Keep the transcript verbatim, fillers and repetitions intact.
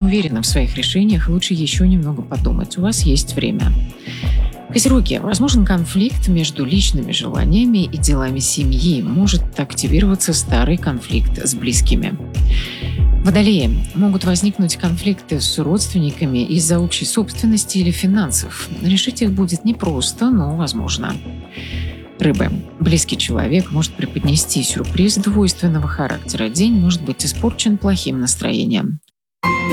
уверены в своих решениях, лучше еще немного подумать. У вас есть время. Козероги. Возможен конфликт между личными желаниями и делами семьи. Может активироваться старый конфликт с близкими. Водолеи. Могут возникнуть конфликты с родственниками из-за общей собственности или финансов. Решить их будет непросто, но возможно. Рыбы. Близкий человек может преподнести сюрприз двойственного характера. День может быть испорчен плохим настроением.